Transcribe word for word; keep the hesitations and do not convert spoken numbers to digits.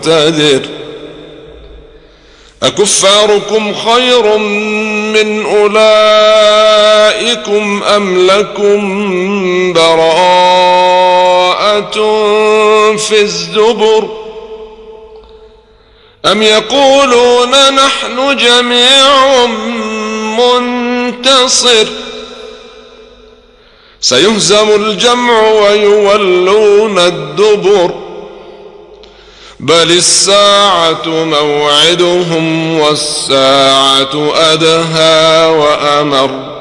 مقتدر. أكفاركم خير من أولئكم أم لكم براءة في الزبر أم يقولون نحن جميع منتصر سيهزم الجمع ويولون الدبر بل الساعة موعدهم والساعة أدهى وأمر